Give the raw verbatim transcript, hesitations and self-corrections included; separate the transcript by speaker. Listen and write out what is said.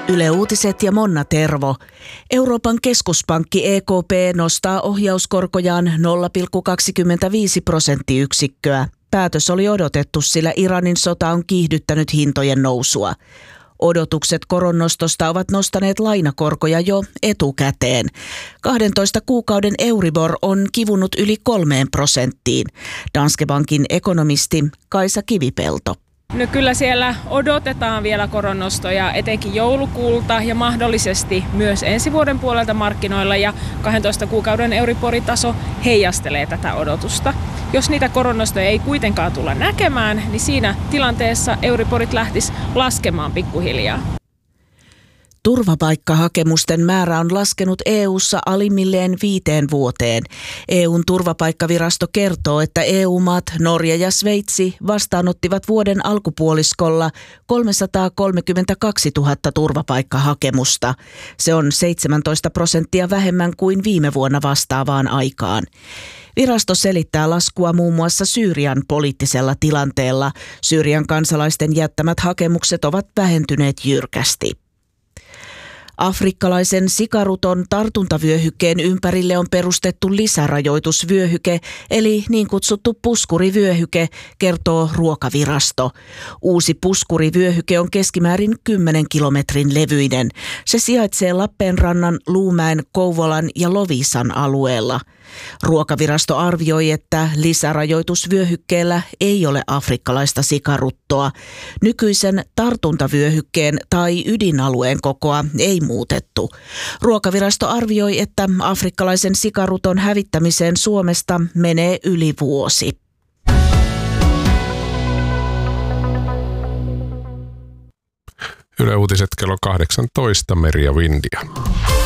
Speaker 1: Yle Uutiset ja Monna Tervo. Euroopan keskuspankki E K P nostaa ohjauskorkojaan nolla pilkku kaksikymmentäviisi prosenttiyksikköä. Päätös oli odotettu, sillä Iranin sota on kiihdyttänyt hintojen nousua. Odotukset koronnostosta ovat nostaneet lainakorkoja jo etukäteen. kahdentoista kuukauden Euribor on kivunut yli kolmeen prosenttiin. Danske Bankin ekonomisti Kaisa Kivipelto.
Speaker 2: No kyllä siellä odotetaan vielä koronnostoja etenkin joulukuulta ja mahdollisesti myös ensi vuoden puolelta markkinoilla, ja kahdentoista kuukauden Euribor-taso heijastelee tätä odotusta. Jos niitä koronnostoja ei kuitenkaan tulla näkemään, niin siinä tilanteessa Euriborit lähtisi laskemaan pikkuhiljaa.
Speaker 1: Turvapaikkahakemusten määrä on laskenut E U:ssa alimmilleen viiteen vuoteen. E U:n turvapaikkavirasto kertoo, että E U-maat Norja ja Sveitsi vastaanottivat vuoden alkupuoliskolla kolmesataakolmekymmentäkaksituhatta turvapaikkahakemusta. Se on seitsemäntoista prosenttia vähemmän kuin viime vuonna vastaavaan aikaan. Virasto selittää laskua muun muassa Syyrian poliittisella tilanteella. Syyrian kansalaisten jättämät hakemukset ovat vähentyneet jyrkästi. Afrikkalaisen sikaruton tartuntavyöhykkeen ympärille on perustettu lisärajoitusvyöhyke, eli niin kutsuttu puskurivyöhyke, kertoo Ruokavirasto. Uusi puskurivyöhyke on keskimäärin kymmenen kilometrin levyinen. Se sijaitsee Lappeenrannan, Luumäen, Kouvolan ja Loviisan alueella. Ruokavirasto arvioi, että lisärajoitusvyöhykkeellä ei ole afrikkalaista sikaruttoa. Nykyisen tartuntavyöhykkeen tai ydinalueen kokoa ei muutettu. Ruokavirasto arvioi, että afrikkalaisen sikaruton hävittämiseen Suomesta menee yli vuosi.
Speaker 3: Yle Uutiset kello kahdeksantoista, Merja Vindia.